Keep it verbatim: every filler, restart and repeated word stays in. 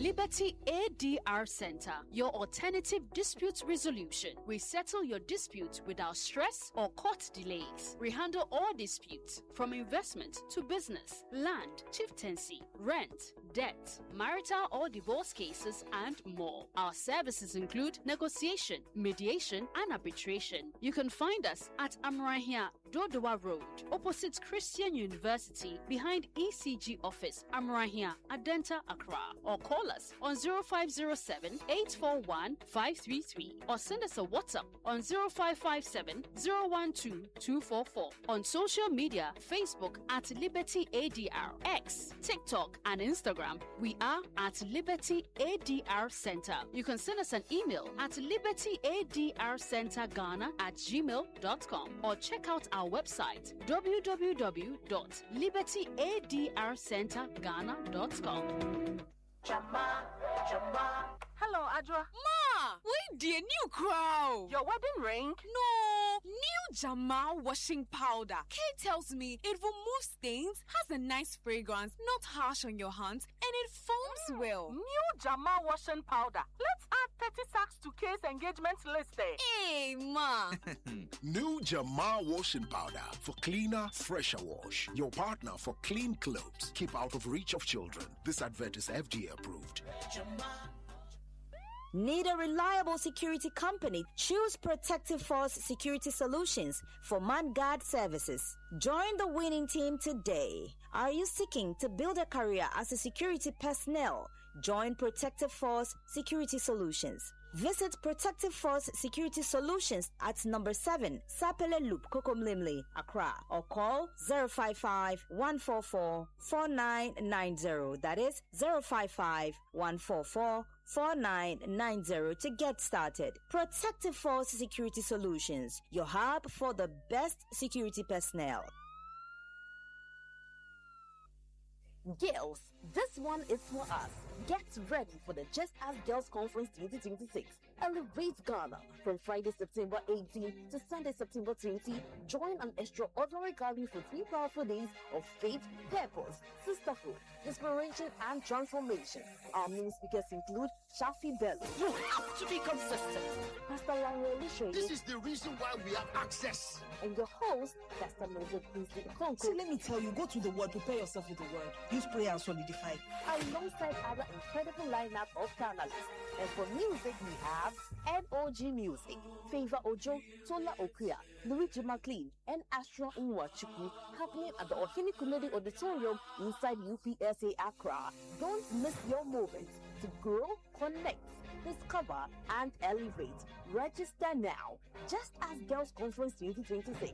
Liberty A D R Center, your alternative dispute resolution. We settle your dispute without stress or court delays. We handle all disputes from investment to business, land, chieftaincy, rent, debt, marital or divorce cases, and more. Our services include negotiation, mediation, and arbitration. You can find us at Amrahia, Dodowa Road, opposite Christian University, behind E C G office, Amrahia, Adenta, Accra, or call us on zero five zero seven, eight four one, five three three or send us a WhatsApp on zero five five seven, zero one two, two four four. On social media, Facebook at Liberty A D R, X, TikTok, and Instagram, we are at Liberty A D R Center. You can send us an email at libertyadrcenterghana at gmail dot com or check out our website w w w dot liberty a d r center ghana dot com. Jama, Jama. Hello, Adra. Ma, wait, dear new crown. Your wedding ring? No, new Jama washing powder. Kate tells me it removes stains, has a nice fragrance, not harsh on your hands, and it foams mm. well. New Jama washing powder. Let's add thirty sacks to Kate's engagement list. Hey, Ma. New Jama washing powder for cleaner, fresher wash. Your partner for clean clothes. Keep out of reach of children. This advert is F D A approved. Jama. Need a reliable security company? Choose Protective Force Security Solutions for ManGuard services. Join the winning team today. Are you seeking to build a career as a security personnel? Join Protective Force Security Solutions. Visit Protective Force Security Solutions at number seven, Sapele Loop, Kokomlimli, Accra, or call zero five five, one four four, four nine nine zero. That is zero five five, one four four, four nine nine zero to get started. Protective Force Security Solutions, your hub for the best security personnel. Girls, this one is for us. Get ready for the Just As Girls Conference twenty twenty-six. Elevate Ghana from Friday, September eighteenth to Sunday, September twentieth. Join an extraordinary gathering for three powerful days of faith, purpose, sisterhood, inspiration, and transformation. Our main speakers include Shafi Bello. You have to be consistent. Pastor Lanwele Shoye. This is the reason why we have access. And your host, Pastor Mildred Kingsley Okonkwo. So let me tell you, go to the word, prepare yourself with the word. Use prayer and solidify. Alongside other incredible lineup of panelists. And for music, we have N O G Music, Favor Ojo, Tola Okuya, Luigi McLean, and Astro Nwachuku, happening at the Ohini Kumedi Auditorium inside U P S A Accra. Don't miss your moment to grow, connect, discover, and elevate. Register now. Just As Girls Conference twenty twenty-six.